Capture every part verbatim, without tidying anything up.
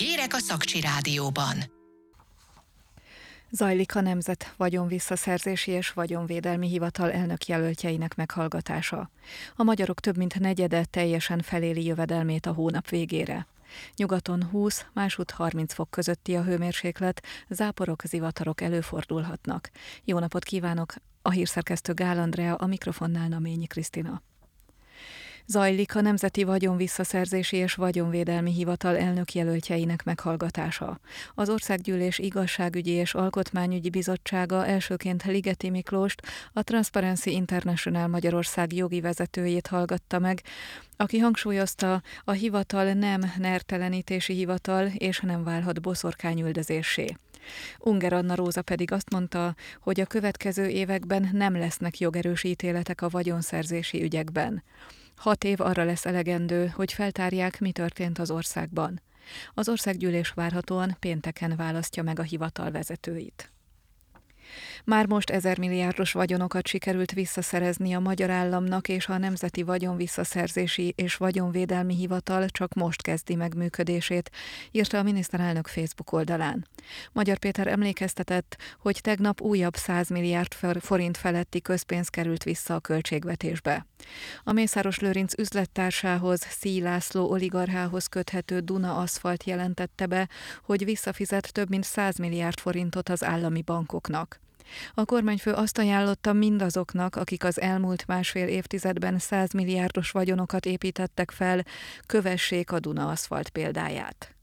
Hírek a Szakcsi Rádióban. Zajlik a Nemzet Vagyonvisszaszerzési és Vagyonvédelmi Hivatal elnökjelöltjeinek meghallgatása. A magyarok több mint negyede teljesen feléli jövedelmét a hónap végére. Nyugaton húsz, másutt harminc fok közötti a hőmérséklet, záporok, zivatarok előfordulhatnak. Jó napot kívánok! A hírszerkesztő Gál Andrea, a mikrofonnál Naményi Krisztina. Zajlik a Nemzeti Vagyonvisszaszerzési és Vagyonvédelmi Hivatal elnökjelöltjeinek meghallgatása. Az Országgyűlés Igazságügyi és Alkotmányügyi Bizottsága elsőként Ligeti Miklóst, a Transparency International Magyarország jogi vezetőjét hallgatta meg, aki hangsúlyozta, a hivatal nem nertelenítési hivatal, és nem válhat boszorkányüldözéssé. Unger Anna Róza pedig azt mondta, hogy a következő években nem lesznek jogerős ítéletek a vagyonszerzési ügyekben. Hat év arra lesz elegendő, hogy feltárják, mi történt az országban. Az országgyűlés várhatóan pénteken választja meg a hivatal vezetőit. Már most ezer milliárdos vagyonokat sikerült visszaszerezni a magyar államnak, és a Nemzeti Vagyonvisszaszerzési és Vagyonvédelmi Hivatal csak most kezdi meg működését, írta a miniszterelnök Facebook oldalán. Magyar Péter emlékeztetett, hogy tegnap újabb száz milliárd forint feletti közpénz került vissza a költségvetésbe. A Mészáros Lőrinc üzlettársához, Szíj László oligarchához köthető Duna Aszfalt jelentette be, hogy visszafizet több mint száz milliárd forintot az állami bankoknak. A kormányfő azt ajánlotta mindazoknak, akik az elmúlt másfél évtizedben száz milliárdos vagyonokat építettek fel, kövessék a Duna Aszfalt példáját.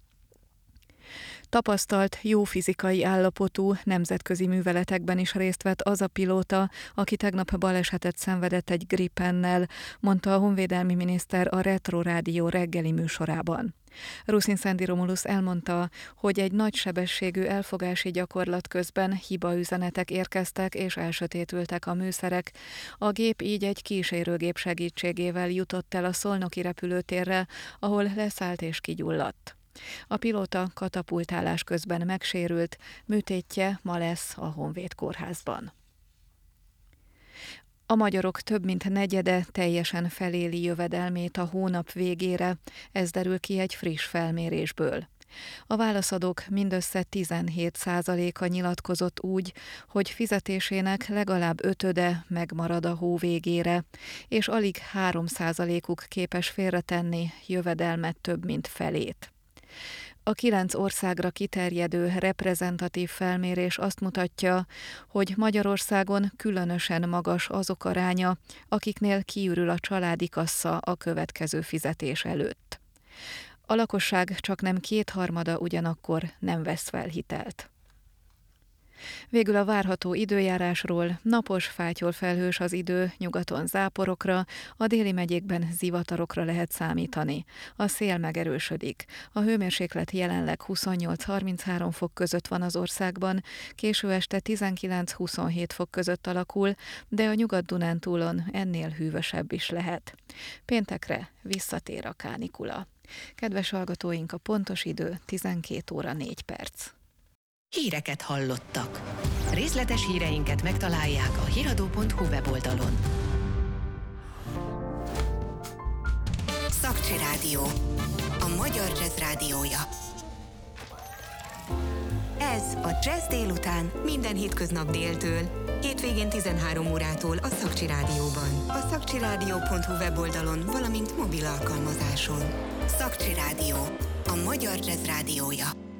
Tapasztalt, jó fizikai állapotú, nemzetközi műveletekben is részt vett az a pilóta, aki tegnap balesetet szenvedett egy Gripennel, mondta a honvédelmi miniszter a Retro Rádió reggeli műsorában. Ruszin Szendi Romulusz elmondta, hogy egy nagy sebességű elfogási gyakorlat közben hibaüzenetek érkeztek és elsötétültek a műszerek. A gép így egy kísérőgép segítségével jutott el a szolnoki repülőtérre, ahol leszállt és kigyulladt. A pilóta katapultálás közben megsérült, műtétje ma lesz a Honvéd kórházban. A magyarok több mint negyede teljesen feléli jövedelmét a hónap végére, ez derül ki egy friss felmérésből. A válaszadók mindössze tizenhét százaléka nyilatkozott úgy, hogy fizetésének legalább ötöde megmarad a hó végére, és alig három százalékuk képes félretenni jövedelmet több mint felét. A kilenc országra kiterjedő reprezentatív felmérés azt mutatja, hogy Magyarországon különösen magas azok aránya, akiknél kiürül a családi kassa a következő fizetés előtt. A lakosság csaknem kétharmada ugyanakkor nem vesz fel hitelt. Végül a várható időjárásról: napos, fátyolfelhős az idő, nyugaton záporokra, a déli megyékben zivatarokra lehet számítani. A szél megerősödik. A hőmérséklet jelenleg huszonnyolc-harminchárom fok között van az országban, késő este tizenkilenc-huszonhét fok között alakul, de a Nyugat-Dunántúlon ennél hűvösebb is lehet. Péntekre visszatér a kánikula. Kedves hallgatóink, a pontos idő tizenkét óra négy perc. Híreket hallottak. Részletes híreinket megtalálják a hiradó pont hu weboldalon. Szakcsi Rádió, a magyar jazz rádiója. Ez a Jazz délután minden hétköznap déltől, hétvégén tizenhárom órától a Szakcsi Rádióban. A szakcsi rádió pont hu weboldalon, valamint mobil alkalmazáson. Szakcsi Rádió, a magyar jazz rádiója.